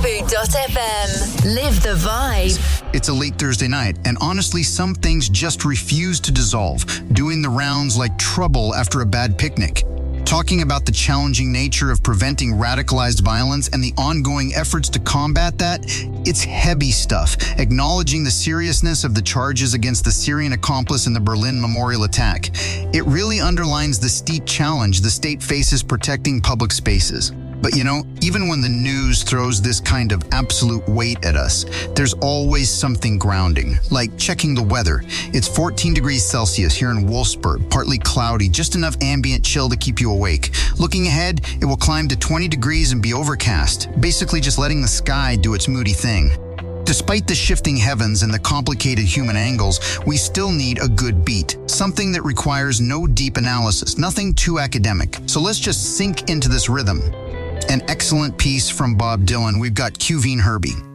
Malibu.fm. Live the vibe. It's a late Thursday night, and honestly, some things just refuse to dissolve, doing the rounds like trouble after a bad picnic. Talking about the challenging nature of preventing radicalized violence and the ongoing efforts to combat that, it's heavy stuff, acknowledging the seriousness of the charges against the Syrian accomplice in the Berlin Memorial attack. It really underlines the steep challenge the state faces protecting public spaces. But you know, even when the news throws this kind of absolute weight at us, there's always something grounding, like checking the weather. It's 14 degrees Celsius here in Wolfsburg, partly cloudy, just enough ambient chill to keep you awake. Looking ahead, it will climb to 20 degrees and be overcast, basically just letting the sky do its moody thing. Despite the shifting heavens and the complicated human angles, we still need a good beat, something that requires no deep analysis, nothing too academic. So let's just sink into this rhythm. An excellent piece from Bob Dylan. We've got Qveen Herbie.